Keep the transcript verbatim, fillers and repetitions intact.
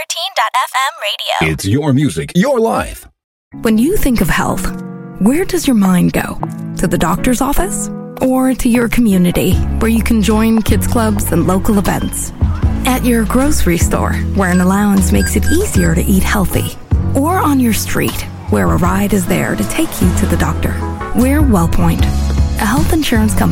thirteen F M radio. It's your music, your life. When you think of health, where does your mind go? To the doctor's office? Or to your community, where you can join kids clubs and local events? At your grocery store, where an allowance makes it easier to eat healthy? Or on your street, where a ride is there to take you to the doctor? We're WellPoint, a health insurance company